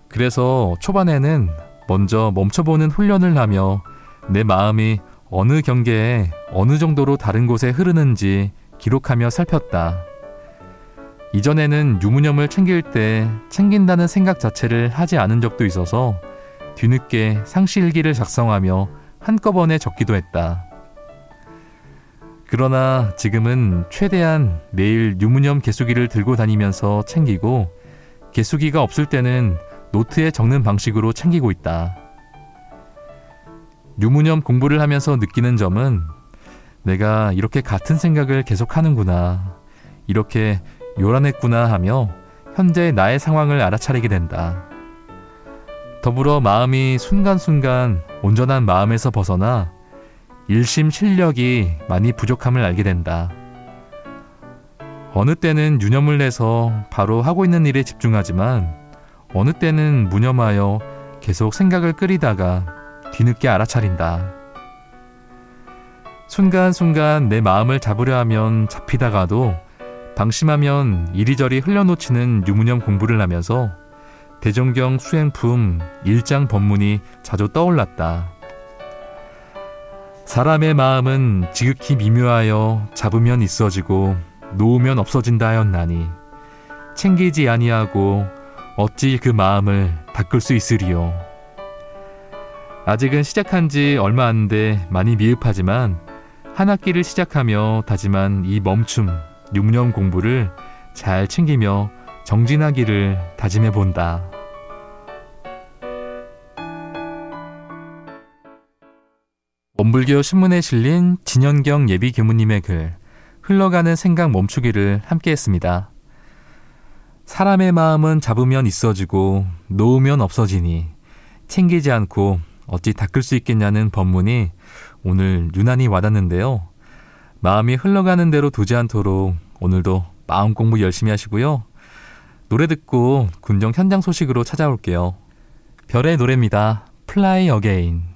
그래서 초반에는 먼저 멈춰보는 훈련을 하며 내 마음이 어느 경계에 어느 정도로 다른 곳에 흐르는지 기록하며 살폈다. 이전에는 유무념을 챙길 때 챙긴다는 생각 자체를 하지 않은 적도 있어서 뒤늦게 상시일기를 작성하며 한꺼번에 적기도 했다. 그러나 지금은 최대한 매일 유무념 개수기를 들고 다니면서 챙기고 개수기가 없을 때는 노트에 적는 방식으로 챙기고 있다. 유무념 공부를 하면서 느끼는 점은 내가 이렇게 같은 생각을 계속하는구나, 이렇게 요란했구나 하며 현재 나의 상황을 알아차리게 된다. 더불어 마음이 순간순간 온전한 마음에서 벗어나 일심 실력이 많이 부족함을 알게 된다. 어느 때는 유념을 내서 바로 하고 있는 일에 집중하지만 어느 때는 무념하여 계속 생각을 끓이다가 뒤늦게 알아차린다. 순간순간 내 마음을 잡으려 하면 잡히다가도 방심하면 이리저리 흘려놓치는 유무념 공부를 하면서 대종경 수행품 1장 법문이 자주 떠올랐다. 사람의 마음은 지극히 미묘하여 잡으면 있어지고 놓으면 없어진다 하였나니 챙기지 아니하고 어찌 그 마음을 닦을 수 있으리요. 아직은 시작한 지 얼마 안 돼 많이 미흡하지만 한 학기를 시작하며 다짐한 이 멈춤, 유무념 공부를 잘 챙기며 정진하기를 다짐해 본다. 원불교 신문에 실린 진현경 예비 교무님의 글, 흘러가는 생각 멈추기를 함께 했습니다. 사람의 마음은 잡으면 있어지고 놓으면 없어지니 챙기지 않고 어찌 닦을 수 있겠냐는 법문이 오늘 유난히 와닿는데요. 마음이 흘러가는 대로 두지 않도록 오늘도 마음 공부 열심히 하시고요. 노래 듣고 군정 현장 소식으로 찾아올게요. 별의 노래입니다. Fly Again.